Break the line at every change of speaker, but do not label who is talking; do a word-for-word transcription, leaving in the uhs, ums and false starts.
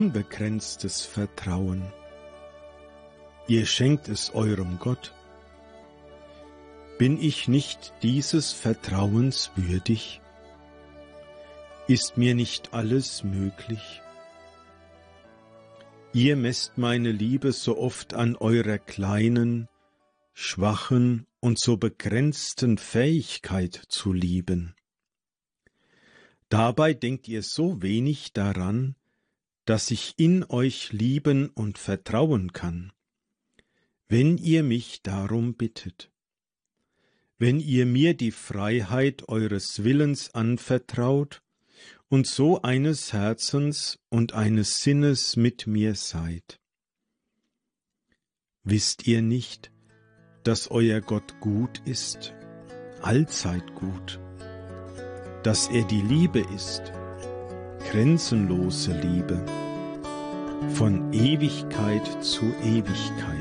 unbegrenztes Vertrauen. Ihr schenkt es eurem Gott. Bin ich nicht dieses Vertrauens würdig? Ist mir nicht alles möglich? Ihr messt meine Liebe so oft an eurer kleinen, schwachen und so begrenzten Fähigkeit zu lieben. Dabei denkt ihr so wenig daran, dass ich in euch lieben und vertrauen kann, wenn ihr mich darum bittet, wenn ihr mir die Freiheit eures Willens anvertraut und so eines Herzens und eines Sinnes mit mir seid. Wisst ihr nicht, dass euer Gott gut ist, allzeit gut, dass er die Liebe ist, grenzenlose Liebe, von Ewigkeit zu Ewigkeit.